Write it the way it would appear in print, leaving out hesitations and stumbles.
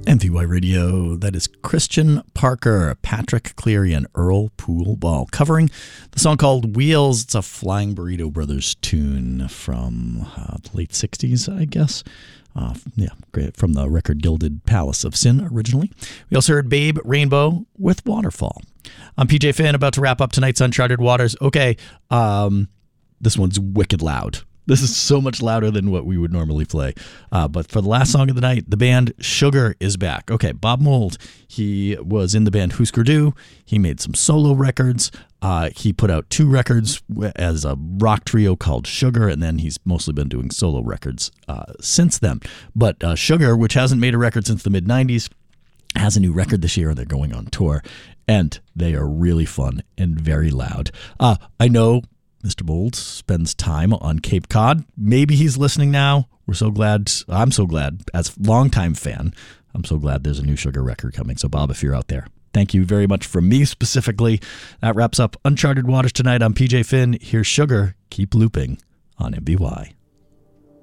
MVY Radio, that is Christian Parker, Patrick Cleary, and Earl Poole Ball covering the song called Wheels. It's a Flying Burrito Brothers tune from the late 60s, I guess. Great, from the record Gilded Palace of Sin originally. We also heard Babe Rainbow with Waterfall. I'm PJ Finn, about to wrap up tonight's Uncharted Waters. Okay, this one's wicked loud. This is so much louder than what we would normally play. But for the last song of the night, the band Sugar is back. Okay, Bob Mould, he was in the band Husker Du. He made some solo records. He put out 2 records as a rock trio called Sugar, and then he's mostly been doing solo records since then. But Sugar, which hasn't made a record since the mid-'90s, has a new record this year, and they're going on tour. And they are really fun and very loud. I know Mr. Mould spends time on Cape Cod. Maybe he's listening now. We're so glad. I'm so glad. As a longtime fan, I'm so glad there's a new Sugar record coming. So, Bob, if you're out there, thank you very much from me specifically. That wraps up Uncharted Waters tonight. I'm PJ Finn. Here's Sugar. Keep looping on MBY.